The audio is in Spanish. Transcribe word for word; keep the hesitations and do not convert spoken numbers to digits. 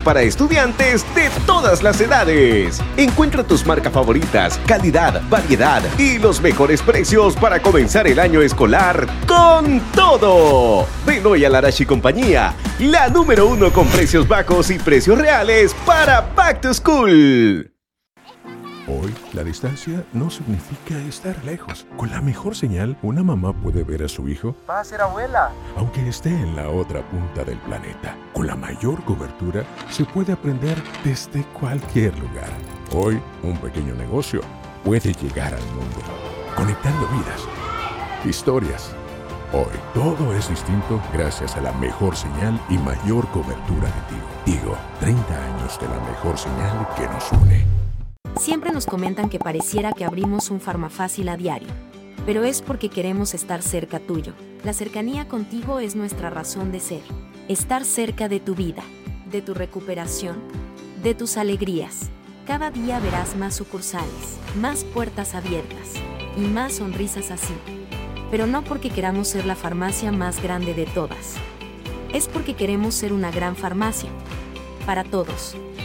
para estudiantes de todas las edades. Encuentra tus marcas favoritas, calidad, variedad y los mejores precios para comenzar el año escolar con todo. Ven hoy a Larache y Compañía, la número uno con precios bajos y precios reales para Back to School. Hoy, la distancia no significa estar lejos. Con la mejor señal, una mamá puede ver a su hijo. Va a ser abuela. Aunque esté en la otra punta del planeta. Con la mayor cobertura, se puede aprender desde cualquier lugar. Hoy, un pequeño negocio puede llegar al mundo, conectando vidas, historias. Hoy, todo es distinto gracias a la mejor señal y mayor cobertura de Tigo. Tigo, treinta años de la mejor señal que nos une. Siempre nos comentan que pareciera que abrimos un Farmafácil a diario, pero es porque queremos estar cerca tuyo. La cercanía contigo es nuestra razón de ser. Estar cerca de tu vida, de tu recuperación, de tus alegrías. Cada día verás más sucursales, más puertas abiertas y más sonrisas así. Pero no porque queramos ser la farmacia más grande de todas. Es porque queremos ser una gran farmacia. Para todos.